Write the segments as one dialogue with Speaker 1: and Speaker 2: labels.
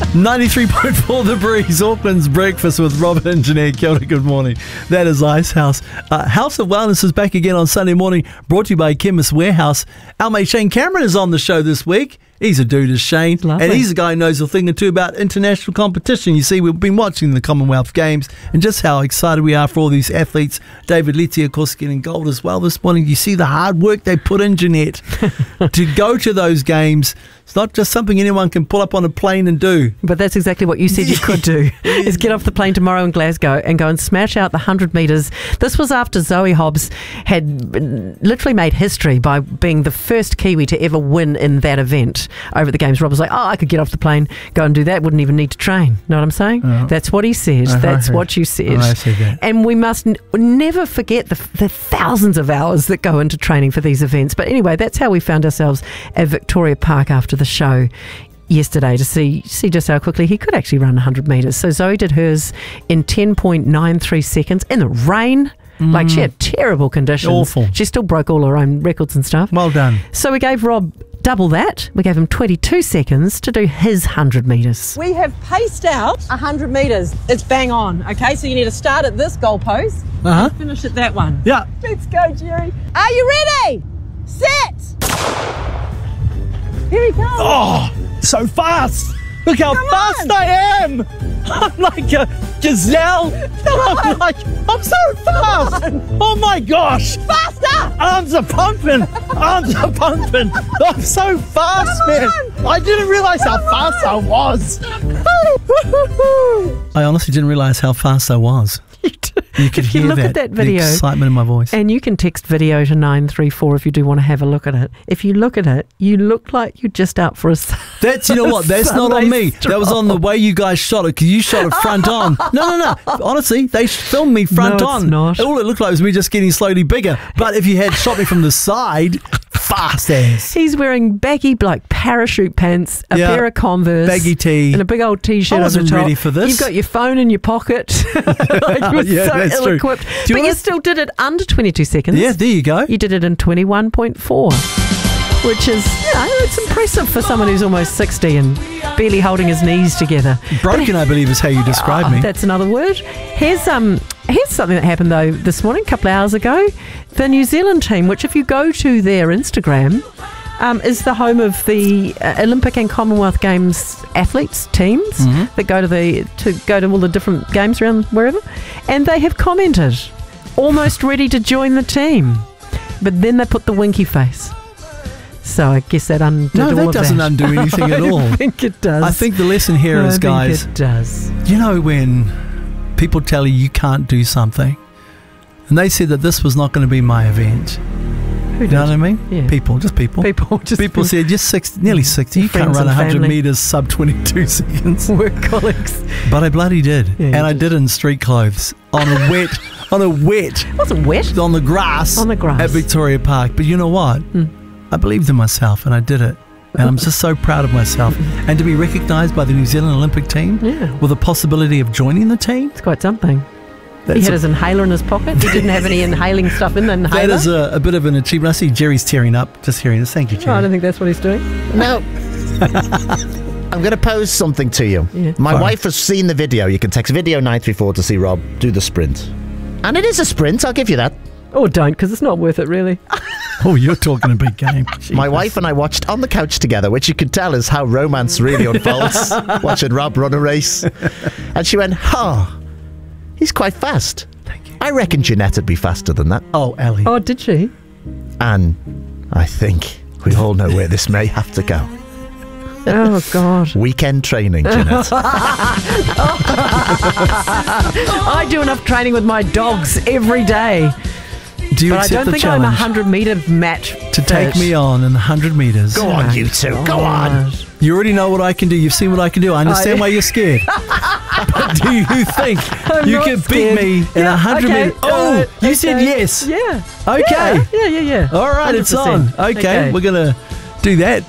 Speaker 1: 93.4 The Breeze, Auckland's breakfast with Robert and Jeanette. Kia ora, good morning. That is Ice House. House of Wellness is back again on Sunday morning, brought to you by Chemist Warehouse. Our mate Shane Cameron is on the show this week. He's a dude, is Shane.
Speaker 2: Lovely.
Speaker 1: And he's a guy who knows a thing or two about international competition. You see, we've been watching the Commonwealth Games and just how excited we are for all these athletes. David Letty, of course, getting gold as well this morning. You see the hard work they put in, Jeanette, to go to those games. It's not just something anyone can pull up on a plane and do.
Speaker 2: But that's exactly what you said you could do, is get off the plane tomorrow in Glasgow and go and smash out the 100 metres. This was after Zoe Hobbs had literally made history by being the first Kiwi to ever win in that event over at the Games. Rob was like, I could get off the plane, go and do that, wouldn't even need to train. Know what I'm saying?
Speaker 1: Oh.
Speaker 2: That's what he said. That's what you said.
Speaker 1: I said that.
Speaker 2: And we must never forget the thousands of hours that go into training for these events. But anyway, that's how we found ourselves at Victoria Park after the show yesterday to see just how quickly he could actually run 100 metres. So Zoe did hers in 10.93 seconds in the rain. Like, she had terrible conditions.
Speaker 1: Awful.
Speaker 2: She still broke all her own records and stuff.
Speaker 1: Well done.
Speaker 2: So we gave Rob double that. We gave him 22 seconds to do his 100 metres.
Speaker 3: We have paced out 100 metres. It's bang on, okay? So you need to start at this goalpost and finish at that one.
Speaker 1: Yeah.
Speaker 3: Let's go, Jerry. Are you ready? Set! Here he comes.
Speaker 1: Oh, so fast. Look how fast I am. I'm like a gazelle. I'm so fast. Oh my gosh.
Speaker 3: Faster!
Speaker 1: Arms are pumping. I'm so fast, man. I didn't realize how fast I was. I honestly didn't realize how fast I was. You could
Speaker 2: If you
Speaker 1: hear
Speaker 2: look at that video,
Speaker 1: the excitement in my voice.
Speaker 2: and you can text video to 934 if you do want to have a look at it. If you look at it, you look like you're just out for a
Speaker 1: That's, you know what, that's not on me. That was on the way you guys shot it, because you shot it front on. No. Honestly, they filmed me front
Speaker 2: No,
Speaker 1: on.
Speaker 2: it's not.
Speaker 1: All it looked like was me just getting slowly bigger. But if you had shot me from the side, fast ass.
Speaker 2: He's wearing baggy, like, parachute pants, a pair of Converse,
Speaker 1: baggy tee,
Speaker 2: and a big old T-shirt
Speaker 1: I wasn't
Speaker 2: over the top.
Speaker 1: ready for this.
Speaker 2: You've got your phone in your pocket. Like, you were so
Speaker 1: that's true.
Speaker 2: ill-equipped.
Speaker 1: Do
Speaker 2: But
Speaker 1: you
Speaker 2: you still did it under 22 seconds.
Speaker 1: Yeah, there you go.
Speaker 2: You did it in 21.4, which is, it's impressive for someone who's almost 60 and barely holding his knees together.
Speaker 1: Broken, I believe, is how you describe me.
Speaker 2: That's another word. Here's something that happened, though, this morning, a couple of hours ago. The New Zealand team, which if you go to their Instagram, is the home of the Olympic and Commonwealth Games athletes teams that go to all the different games around wherever, and they have commented, almost ready to join the team, but then they put the winky face. So I guess that undid all of that.
Speaker 1: No, that doesn't undo anything at all.
Speaker 2: I think it does.
Speaker 1: I think the lesson here is, guys,
Speaker 2: I think it does.
Speaker 1: you know when people tell you can't do something, and they said that this was not going to be my event.
Speaker 2: Who
Speaker 1: You know
Speaker 2: did?
Speaker 1: what I mean?
Speaker 2: Yeah.
Speaker 1: People. People said, you're nearly 60, you can't
Speaker 2: Friends
Speaker 1: run
Speaker 2: and
Speaker 1: 100
Speaker 2: family.
Speaker 1: metres sub 22 seconds.
Speaker 2: Work colleagues.
Speaker 1: But I bloody did.
Speaker 2: Yeah,
Speaker 1: And
Speaker 2: you
Speaker 1: I did it in street clothes, on a wet,
Speaker 2: It wasn't wet.
Speaker 1: on the grass.
Speaker 2: On the grass.
Speaker 1: At Victoria Park. But you know what? I believed in myself and I did it. And I'm just so proud of myself. And to be recognised by the New Zealand Olympic team
Speaker 2: Yeah.
Speaker 1: with the possibility of joining the team,
Speaker 2: It's quite something. He
Speaker 1: that's
Speaker 2: had his inhaler in his pocket. He didn't have any inhaling stuff in the inhaler.
Speaker 1: that is a bit of an achievement. I see Jerry's tearing up just hearing this. Thank you,
Speaker 2: No, I
Speaker 1: Jerry.
Speaker 2: don't think that's what he's doing.
Speaker 4: No. I'm going to pose something to you.
Speaker 2: Yeah.
Speaker 4: My
Speaker 1: Fine.
Speaker 4: wife has seen the video. You can text video 934 to see Rob do the sprint. And it is a sprint, I'll give you that.
Speaker 2: Or don't, because it's not worth it, really.
Speaker 1: Oh, you're talking a big game.
Speaker 4: My wife and I watched on the couch together, which you could tell is how romance really unfolds, watching Rob run a race. And she went, he's quite fast.
Speaker 1: Thank you.
Speaker 4: I reckon Jeanette would be faster than that.
Speaker 1: Oh, Ellie.
Speaker 2: Oh, did she?
Speaker 4: And I think we all know where this may have to go.
Speaker 2: Oh, God.
Speaker 4: Weekend training, Jeanette.
Speaker 2: I do enough training with my dogs every day.
Speaker 1: Do you
Speaker 2: But I
Speaker 1: accept
Speaker 2: don't
Speaker 1: the
Speaker 2: think I'm a
Speaker 1: challenge
Speaker 2: 100-metre match
Speaker 1: to take me on in the 100 metres?
Speaker 4: Go on, you two. Go on.
Speaker 1: You already know what I can do. You've seen what I can do. I understand why you're scared. But do you think you
Speaker 2: not
Speaker 1: can
Speaker 2: scared.
Speaker 1: beat me in 100
Speaker 2: okay.
Speaker 1: metres? Oh, you said
Speaker 2: Okay.
Speaker 1: yes.
Speaker 2: Yeah.
Speaker 1: Okay.
Speaker 2: Yeah.
Speaker 1: All right, it's on.
Speaker 2: 100%.
Speaker 1: Okay, we're going to do that.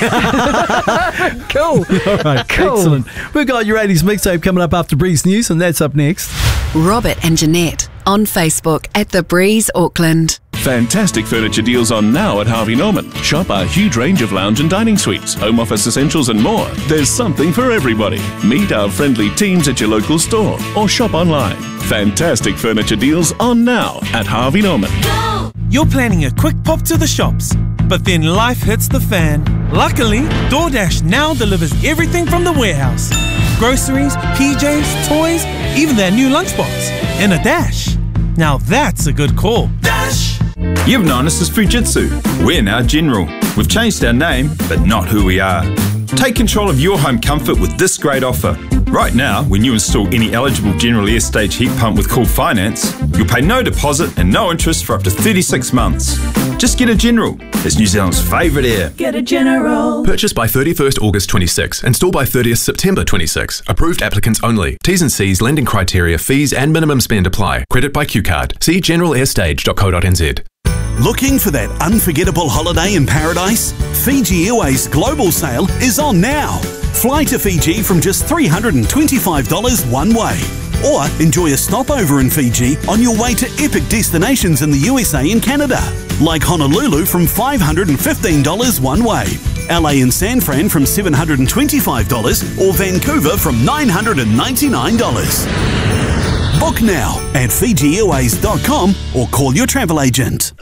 Speaker 2: Cool.
Speaker 1: All right,
Speaker 2: Cool.
Speaker 1: excellent. We've got your 80s mixtape coming up after Breeze News, and that's up next.
Speaker 5: Robert and Jeanette on Facebook at The Breeze Auckland. Fantastic furniture deals on now at Harvey Norman. Shop our huge range of lounge and dining suites, home office essentials and more. There's something for everybody. Meet our friendly teams at your local store or shop online. Fantastic furniture deals on now at Harvey Norman.
Speaker 6: You're planning a quick pop to the shops, but then life hits the fan. Luckily, DoorDash now delivers everything from the warehouse. Groceries, PJs, toys, even their new lunchbox. In a dash. Now that's a good call. Dash!
Speaker 7: You've known us as Fujitsu. We're now General. We've changed our name, but not who we are. Take control of your home comfort with this great offer. Right now, when you install any eligible General Air Stage heat pump with Cool Finance, you'll pay no deposit and no interest for up to 36 months. Just get a General. It's New Zealand's favourite air.
Speaker 8: Get a General.
Speaker 9: Purchased by 31st August 26. Installed by 30th September 26. Approved applicants only. T's and C's, lending criteria, fees and minimum spend apply. Credit by QCard. See generalairstage.co.nz.
Speaker 10: Looking for that unforgettable holiday in paradise? Fiji Airways Global Sale is on now. Fly to Fiji from just $325 one way. Or enjoy a stopover in Fiji on your way to epic destinations in the USA and Canada, like Honolulu from $515 one way, LA and San Fran from $725, or Vancouver from $999. Book now at FijiAirways.com or call your travel agent.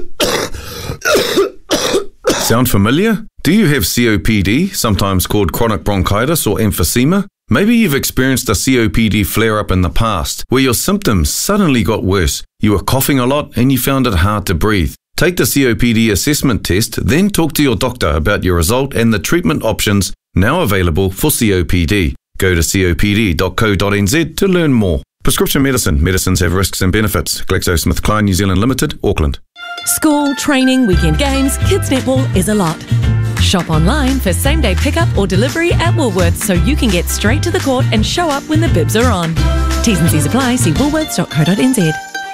Speaker 11: Sound familiar? Do you have COPD, sometimes called chronic bronchitis or emphysema? Maybe you've experienced a COPD flare-up in the past, where your symptoms suddenly got worse. You were coughing a lot and you found it hard to breathe. Take the COPD assessment test, then talk to your doctor about your result and the treatment options now available for COPD. Go to copd.co.nz to learn more. Prescription medicine. Medicines have risks and benefits. GlaxoSmithKline New Zealand Limited, Auckland.
Speaker 12: School, training, weekend games, kids netball is a lot. Shop online for same-day pickup or delivery at Woolworths so you can get straight to the court and show up when the bibs are on. T's and C's apply. See woolworths.co.nz.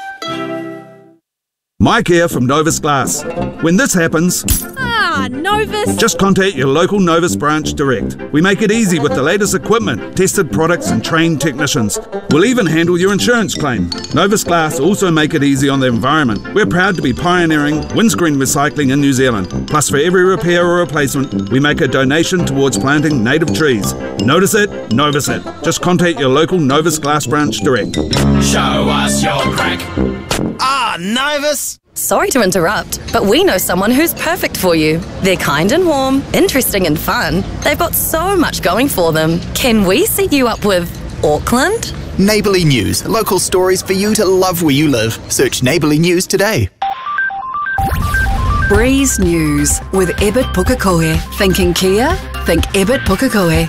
Speaker 13: Mike here from Novus Glass. When this happens...
Speaker 14: Novus!
Speaker 13: Just contact your local Novus branch direct. We make it easy with the latest equipment, tested products and trained technicians. We'll even handle your insurance claim. Novus Glass also make it easy on the environment. We're proud to be pioneering windscreen recycling in New Zealand. Plus, for every repair or replacement, we make a donation towards planting native trees. Notice it, Novus it. Just contact your local Novus Glass branch direct.
Speaker 15: Show us your crack.
Speaker 16: Novus! Sorry to interrupt, but we know someone who's perfect for you. They're kind and warm, interesting and fun. They've got so much going for them. Can we set you up with Auckland?
Speaker 17: Neighbourly News. Local stories for you to love where you live. Search Neighbourly News today.
Speaker 18: Breeze News with Ebert Pukekohe. Thinking Kia? Think Ebert Pukekohe.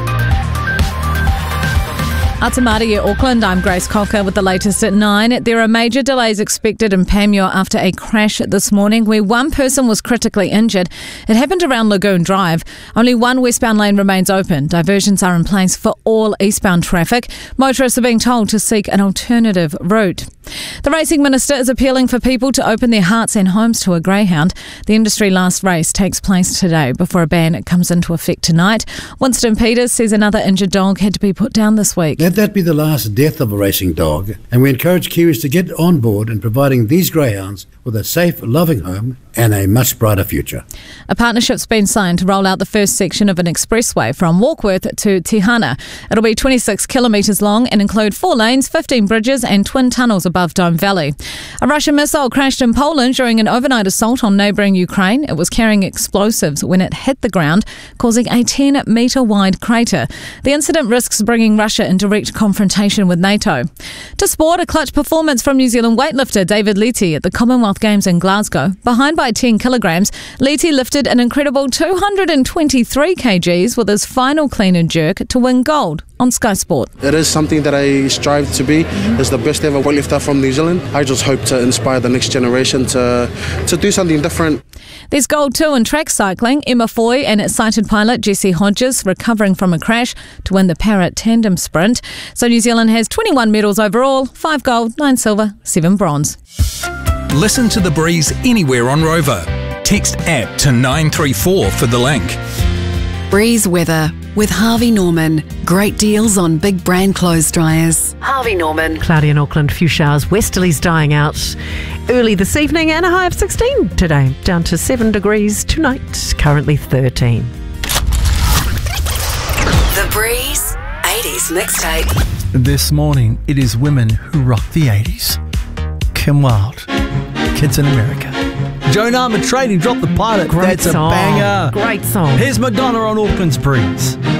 Speaker 19: Atamaria, Auckland. I'm Grace Cocker with the latest at 9. There are major delays expected in Panmure after a crash this morning where one person was critically injured. It happened around Lagoon Drive. Only one westbound lane remains open. Diversions are in place for all eastbound traffic. Motorists are being told to seek an alternative route. The racing minister is appealing for people to open their hearts and homes to a greyhound. The industry last race takes place today before a ban comes into effect tonight. Winston Peters says another injured dog had to be put down this week.
Speaker 20: Let that be the last death of a racing dog, and we encourage Kiwis to get on board in providing these greyhounds with a safe, loving home and a much brighter future.
Speaker 19: A partnership's been signed to roll out the first section of an expressway from Warkworth to Tihana. It'll be 26 kilometres long and include 4 lanes, 15 bridges and twin tunnels above Dome Valley. A Russian missile crashed in Poland during an overnight assault on neighbouring Ukraine. It was carrying explosives when it hit the ground, causing a 10-metre wide crater. The incident risks bringing Russia in direct confrontation with NATO. To sport, a clutch performance from New Zealand weightlifter David Leite at the Commonwealth Games in Glasgow. Behind by 10 kilograms, Leite lifted an incredible 223 kgs with his final clean and jerk to win gold on Sky Sport.
Speaker 21: It is something that I strive to be, as the best ever weightlifter from New Zealand. I just hope to inspire the next generation to do something different.
Speaker 19: There's gold too in track cycling. Emma Foy and sighted pilot Jesse Hodges recovering from a crash to win the Parrot Tandem Sprint. So New Zealand has 21 medals overall, 5 gold, 9 silver, 7 bronze.
Speaker 22: Listen to The Breeze anywhere on Rover. Text APP to 934 for the link.
Speaker 18: Breeze weather with Harvey Norman. Great deals on big brand clothes dryers. Harvey Norman.
Speaker 2: Cloudy in Auckland, few showers, westerlies dying out early this evening and a high of 16 today, down to 7 degrees tonight, currently 13.
Speaker 18: The Breeze 80s mixtape.
Speaker 1: This morning, it is women who rock the 80s. Kim Wilde, Kids in America. Joan Armatrading dropped the pilot.
Speaker 2: Great
Speaker 1: That's
Speaker 2: song.
Speaker 1: a banger.
Speaker 2: Great song.
Speaker 1: Here's Madonna on Auckland's Breeze.